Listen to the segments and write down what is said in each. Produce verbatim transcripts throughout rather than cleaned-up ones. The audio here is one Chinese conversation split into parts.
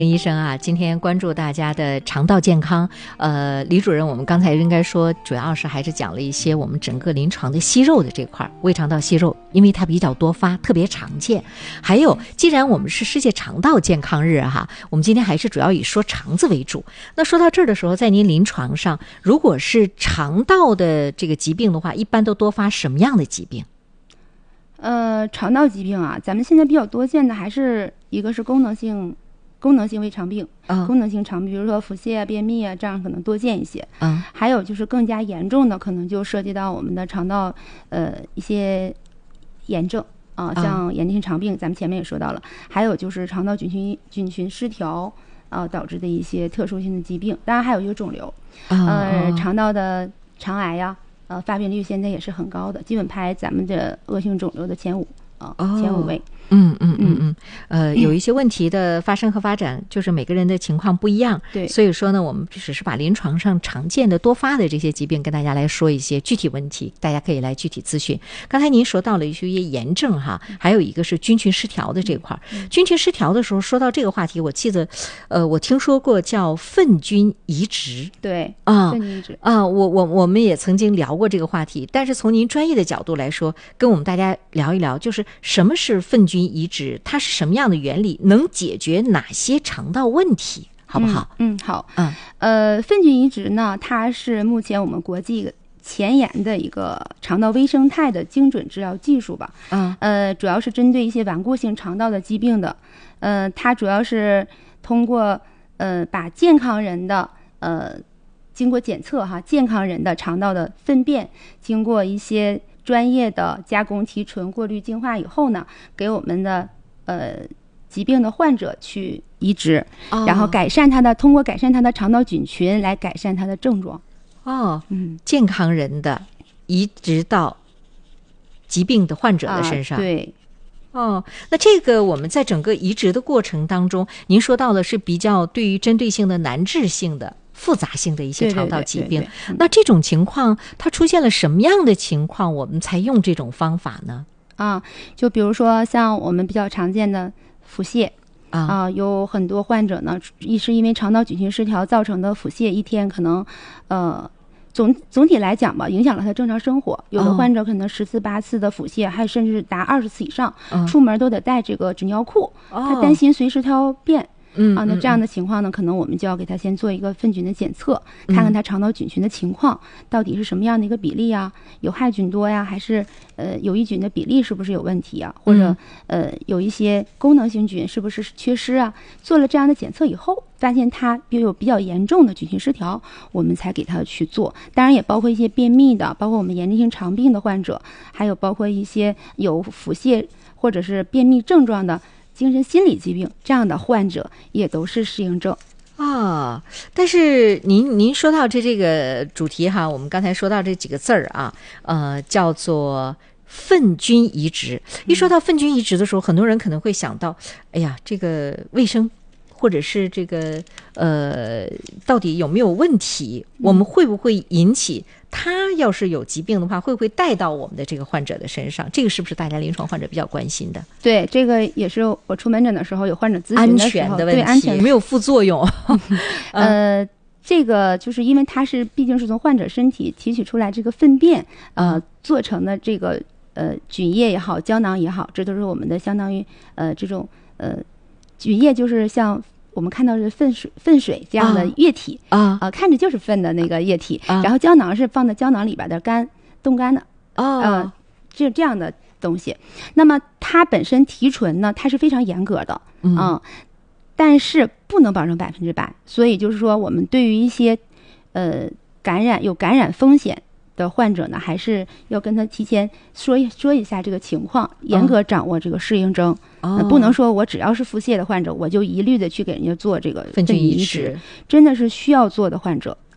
林医生啊，今天关注大家的肠道健康。呃，李主任，我们刚才应该说主要是还是讲了一些我们整个临床的息肉的这块，胃肠道息肉，因为它比较多发，特别常见。还有，既然我们是世界肠道健康日哈，我们今天还是主要以说肠子为主。那说到这儿的时候，在您临床上，如果是肠道的这个疾病的话，一般都多发什么样的疾病？ 呃，肠道疾病啊，咱们现在比较多见的还是一个是功能性。功能性胃肠病， 嗯、 功能性肠病，比如说腹泻啊、便秘啊，这样可能多见一些。 嗯， 还有就是更加严重的，可能就涉及到我们的肠道呃一些炎症啊、呃，像炎症性肠病，咱们前面也说到了。还有就是肠道菌群菌群失调啊、呃、导致的一些特殊性的疾病，当然还有一个肿瘤， 嗯、 呃，肠道的肠癌呀、啊，呃，发病率现在也是很高的，基本排咱们的恶性肿瘤的前五啊、呃，前五位。 嗯嗯嗯嗯，呃，有一些问题的发生和发展，就是每个人的情况不一样， 对， 所以说呢，我们只是把临床上常见的多发的这些疾病跟大家来说一些具体问题，大家可以来具体咨询。刚才您说到了一些炎症哈，还有一个是菌群失调的这块。菌群失调的时候，说到这个话题，我记得，呃，我听说过叫粪菌移植， 对啊， 粪菌移植啊，我我我们也曾经聊过这个话题，但是从您专业的角度来说，跟我们大家聊一聊，就是什么是粪菌移植，它是什么样的原理，能解决哪些肠道问题，好不好？ 嗯，嗯好。 嗯， 呃，粪菌移植呢，它是目前我们国际前沿的一个肠道微生态的精准治疗技术吧。 嗯， 呃，主要是针对一些顽固性肠道的疾病的。呃，它主要是通过呃把健康人的呃经过检测哈，健康人的肠道的粪便经过一些专业的加工、提纯、过滤、净化以后呢，给我们的呃疾病的患者去移植， 哦、 然后改善他的，通过改善他的肠道菌群来改善他的症状。 哦， 嗯， 健康人的移植到疾病的患者的身上， 啊、对。 哦，那这个我们在整个移植的过程当中，您说到的是比较对于针对性的难治性的复杂性的一些肠道疾病， 对对对对对、嗯、 那这种情况它出现了什么样的情况，我们才用这种方法呢？ 啊，就比如说像我们比较常见的腹泻啊、 啊， 有很多患者呢，一是因为肠道菌群失调造成的腹泻，一天可能呃总总体来讲吧，影响了他正常生活。有的患者可能十次八次的腹泻，还甚至达二十次以上， 嗯、 出门都得带这个纸尿裤， 哦、 他担心随时他要便。 嗯啊，那这样的情况呢，可能我们就要给他先做一个粪菌的检测，看看他肠道菌群的情况到底是什么样的一个比例啊，有害菌多呀，还是呃有益菌的比例是不是有问题啊，或者呃有一些功能性菌是不是缺失啊？做了这样的检测以后，发现他有比较严重的菌群失调，我们才给他去做。当然也包括一些便秘的，包括我们炎症性肠病的患者，还有包括一些有腹泻或者是便秘症状的精神心理疾病，这样的患者也都是适应症啊。但是您您说到这这个主题哈，我们刚才说到这几个字儿啊，呃，叫做粪菌移植。一说到粪菌移植的时候，很多人可能会想到，哎呀，这个卫生或者是这个呃，到底有没有问题？我们会不会引起他要是有疾病的话，会不会带到我们的这个患者的身上？这个是不是大家临床患者比较关心的？ 对，这个也是我出门诊的时候有患者咨询的时候， 安全的问题， 对安全没有副作用。 呃，这个就是因为它是毕竟是从患者身体提取出来这个粪便，呃，做成的这个呃菌液也好，胶囊也好，这都是我们的相当于呃这种呃菌液，就是像我们看到是粪水、粪水这样的液体啊，啊、呃，看着就是粪的那个液体，啊、然后胶囊是放在胶囊里边的干冻干的哦， 呃，这这样的东西。那么它本身提纯呢，它是非常严格的，嗯，呃、但是不能保证百分之百，所以就是说，我们对于一些呃感染有感染风险的患者呢，还是要跟他提前说一说一下这个情况，严格掌握这个适应症。哦呃、不能说我只要是腹泻的患者，我就一律的去给人家做这个粪菌移植，真的是需要做的患者啊、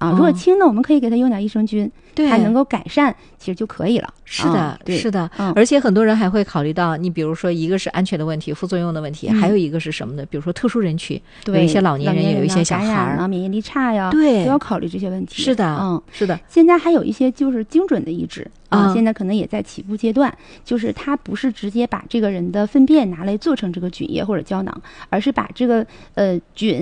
啊。如果轻的，我们可以给他用点益生菌， 对， 还能够改善，其实就可以了。 是的， 啊、 是的、 嗯， 而且很多人还会考虑到，你比如说一个是安全的问题、副作用的问题， 嗯、 还有一个是什么呢？比如说特殊人群， 对， 有一些老年人， 人有一些小孩啊，免疫力差呀， 对， 都要考虑这些问题。 是的， 嗯， 是的。 现在还有一些就是精准的移植啊、 嗯， 现在可能也在起步阶段，就是它不是直接把这个人的粪便拿来做成这个菌液或者胶囊，而是把这个呃菌